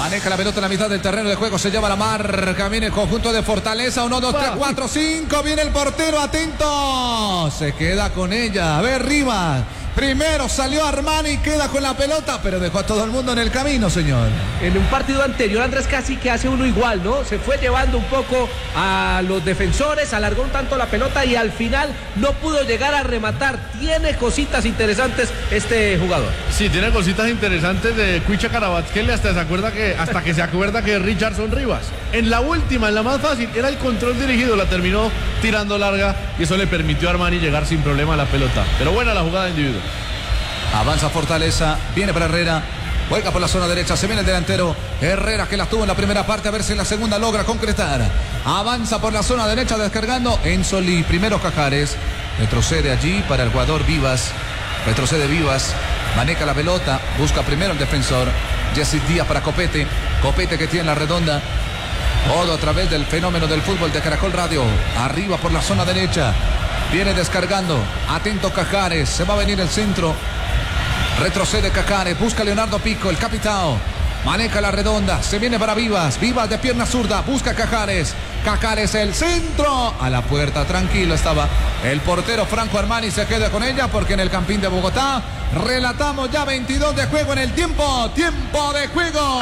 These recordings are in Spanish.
Maneja la pelota en la mitad del terreno de juego. Se lleva la marca. Viene el conjunto de Fortaleza. 1, 2, 3, 4, 5. Viene el portero. Atento. Se queda con ella. A ver, Rivas. Primero salió Armani, queda con la pelota, pero dejó a todo el mundo en el camino, señor. En un partido anterior, Andrés, casi que hace uno igual, ¿no? Se fue llevando un poco a los defensores, alargó un tanto la pelota y al final no pudo llegar a rematar. Tiene cositas interesantes este jugador. Sí, tiene cositas interesantes de Cuicha Carabatzquele, hasta que se acuerda que es Richardson Rivas. En la última, en la más fácil, era el control dirigido, la terminó tirando larga y eso le permitió a Armani llegar sin problema a la pelota. Pero buena la jugada individual. Avanza Fortaleza, viene para Herrera, juega por la zona derecha, se viene el delantero Herrera que la tuvo en la primera parte, a ver si en la segunda logra concretar. Avanza por la zona derecha descargando Enzoli, primero Cajares, retrocede allí para el jugador Vivas, retrocede Vivas, maneja la pelota, busca primero el defensor, Jesse Díaz para Copete, Copete que tiene la redonda, todo a través del fenómeno del fútbol de Caracol Radio, arriba por la zona derecha, viene descargando, atento Cajares, se va a venir el centro. Retrocede Cajares, busca Leonardo Pico, el capitán. Maneja la redonda, se viene para Vivas. Vivas de pierna zurda, busca Cajares. Cajares el centro. A la puerta, tranquilo estaba el portero Franco Armani. Se queda con ella porque en el Campín de Bogotá relatamos ya 22 de juego en el tiempo. Tiempo de juego.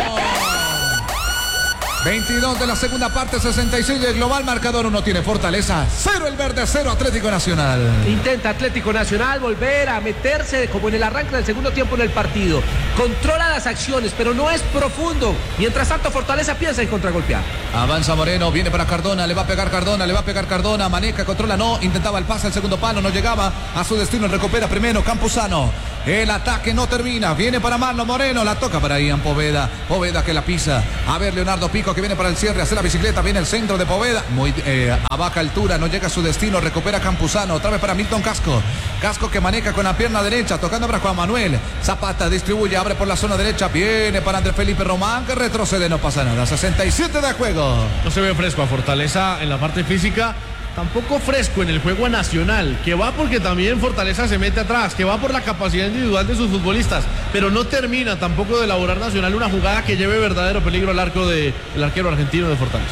22 de la segunda parte, 66 del global, marcador 1 tiene Fortaleza, 0 el verde, 0 Atlético Nacional. Intenta Atlético Nacional volver a meterse como en el arranque del segundo tiempo en el partido. Controla las acciones, pero no es profundo. Mientras tanto, Fortaleza piensa en contragolpear. Avanza Moreno, viene para Cardona, le va a pegar Cardona, maneja, controla, no, intentaba el pase al segundo palo, no llegaba a su destino, recupera primero Campuzano. El ataque no termina, viene para Marlon Moreno, la toca para Ian Poveda, Poveda que la pisa, a ver Leonardo Pico que viene para el cierre, hace la bicicleta, viene el centro de Poveda, muy a baja altura, no llega a su destino, recupera Campuzano, otra vez para Milton Casco, Casco que maneja con la pierna derecha, tocando para Juan Manuel, Zapata distribuye, abre por la zona derecha, viene para Andrés Felipe Román que retrocede, no pasa nada, 67 de juego. No se ve fresco a Fortaleza en la parte física. Tampoco fresco en el juego nacional, que va porque también Fortaleza se mete atrás, que va por la capacidad individual de sus futbolistas, pero no termina tampoco de elaborar Nacional una jugada que lleve verdadero peligro al arco del arquero argentino de Fortaleza.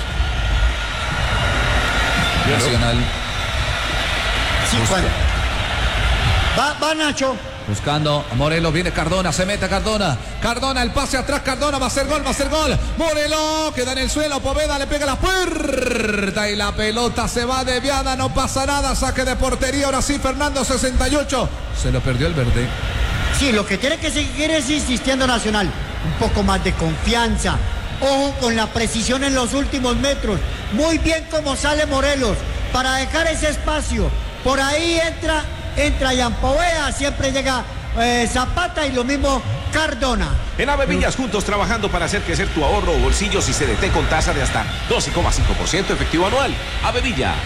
Nacional. Sí, Juan. Va Nacho. Buscando a Morelos, viene Cardona, se mete Cardona, el pase atrás, Cardona, va a ser gol, Morelos, queda en el suelo, Poveda le pega la puerta y la pelota se va desviada, no pasa nada, saque de portería, ahora sí Fernando, 68, se lo perdió el verde. Sí, lo que tiene que seguir es insistiendo Nacional, un poco más de confianza, ojo con la precisión en los últimos metros, muy bien como sale Morelos, para dejar ese espacio, por ahí entra Ian Poveda, siempre llega Zapata y lo mismo Cardona. En Avevillas, juntos trabajando para hacer crecer tu ahorro o bolsillos y CDT con tasa de hasta 12,5% efectivo anual. Avevillas.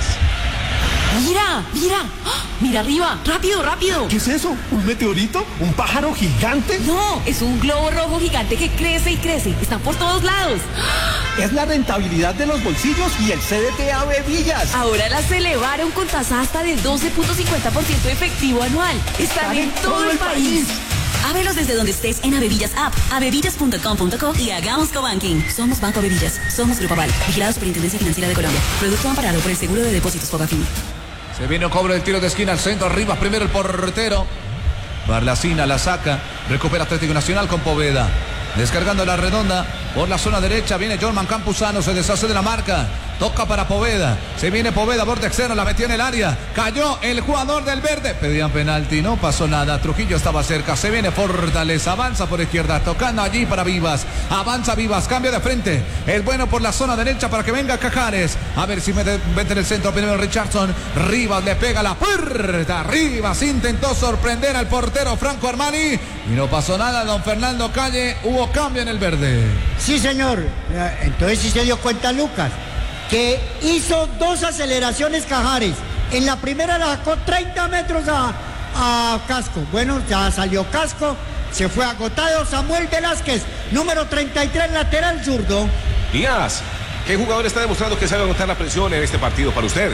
Mira arriba, rápido. ¿Qué es eso? ¿Un meteorito? ¿Un pájaro gigante? No, es un globo rojo gigante que crece y crece, están por todos lados. Es la rentabilidad de los bolsillos y el CDT Avevillas. Ahora las elevaron con tasa hasta del 12.50% efectivo anual. Están en todo el país. Ábrelos desde donde estés en Avevillas App, avevillas.com.co y hagamos cobanking. Somos Banco Avevillas, somos Grupo Aval, vigilado Superintendencia Financiera de Colombia. Producto amparado por el Seguro de Depósitos Fogafín. Se viene el cobro del tiro de esquina al centro, arriba primero el portero. Barlacina la saca, recupera Atlético Nacional con Poveda. Descargando la redonda por la zona derecha, viene Jorman Campuzano, se deshace de la marca. Toca para Poveda, se viene Poveda, borde externo, la metió en el área, cayó el jugador del verde, pedían penalti, no pasó nada, Trujillo estaba cerca, se viene Fortaleza, avanza por izquierda, tocando allí para Vivas, avanza Vivas, cambia de frente, es bueno por la zona derecha para que venga Cajares, a ver si mete en el centro, primero Richardson, Rivas le pega la puerta, Rivas intentó sorprender al portero Franco Armani y no pasó nada, don Fernando Calle, hubo cambio en el verde. Sí, señor, entonces sí se dio cuenta Lucas, que hizo dos aceleraciones Cajares. En la primera la sacó 30 metros a Casco. Bueno, ya salió Casco, se fue agotado. Samuel Velázquez, número 33, lateral zurdo. Díaz, ¿qué jugador está demostrando que sabe aguantar la presión en este partido para usted?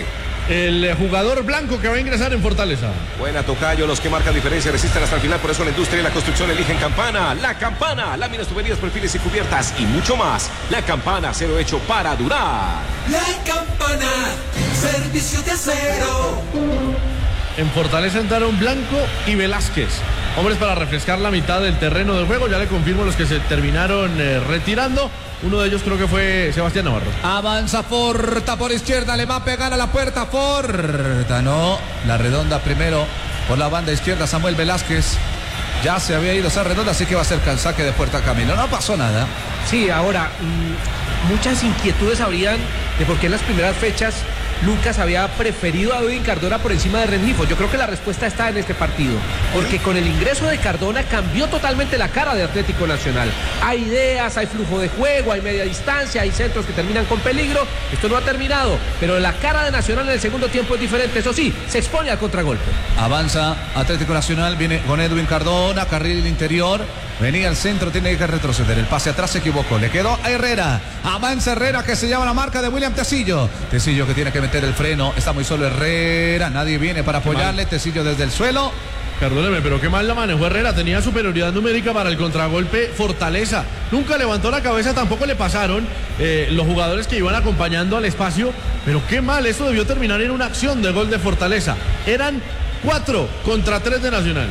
el jugador blanco que va a ingresar en Fortaleza. Buena, tocayo, los que marcan diferencia resisten hasta el final, por eso la industria y la construcción eligen Campana. La Campana, láminas, tuberías, perfiles y cubiertas y mucho más. La Campana, acero hecho para durar. La Campana, servicio de acero. En Fortaleza entraron Blanco y Velázquez, hombres para refrescar la mitad del terreno de juego. Ya le confirmo los que se terminaron retirando. Uno de ellos creo que fue Sebastián Navarro. Avanza Forta por izquierda, le va a pegar a la puerta Forta. No, la redonda primero por la banda izquierda. Samuel Velázquez ya se había ido esa redonda, así que va a ser el saque de puerta Camilo. No pasó nada. Sí, ahora, muchas inquietudes habrían de por qué en las primeras fechas Lucas había preferido a Edwin Cardona por encima de Rengifo. Yo creo que la respuesta está en este partido, porque con el ingreso de Cardona cambió totalmente la cara de Atlético Nacional. Hay ideas, hay flujo de juego, hay media distancia, hay centros que terminan con peligro. Esto no ha terminado, pero la cara de Nacional en el segundo tiempo es diferente. Eso sí, se expone al contragolpe. Avanza Atlético Nacional, viene con Edwin Cardona, carril interior. Venía al centro, tiene que retroceder. El pase atrás se equivocó. Le quedó a Herrera. Avanza Herrera, que se llama la marca de William Tecillo. Tecillo que tiene que meter el freno. Está muy solo Herrera. Nadie viene para apoyarle. Tecillo desde el suelo. Perdóneme, pero qué mal la manejó Herrera. Tenía superioridad numérica para el contragolpe Fortaleza. Nunca levantó la cabeza, tampoco le pasaron los jugadores que iban acompañando al espacio. Pero qué mal, eso debió terminar en una acción de gol de Fortaleza. Eran 4 contra 3 de Nacional.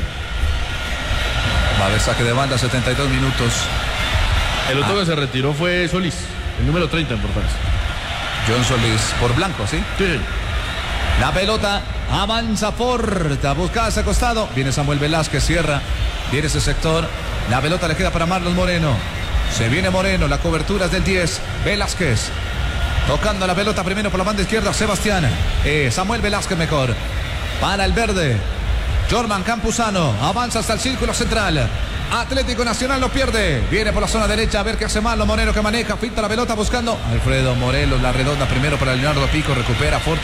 Va a haber saque de banda, 72 minutos. El otro que se retiró fue Solís, el número 30 en Fortaleza. John Solís, por Blanco, ¿sí? Sí. La pelota avanza Forta, buscada hacia costado. Viene Samuel Velázquez, cierra. Viene ese sector. La pelota le queda para Marlon Moreno. Se viene Moreno, la cobertura es del 10. Velázquez. Tocando la pelota primero por la banda izquierda, Sebastián. Samuel Velázquez mejor. Para el verde. Jorman Campuzano avanza hasta el círculo central. Atlético Nacional lo pierde. Viene por la zona derecha a ver qué hace Marlon Moreno, que maneja, finta la pelota buscando Alfredo Morelos. La redonda primero para Leonardo Pico. Recupera Forta.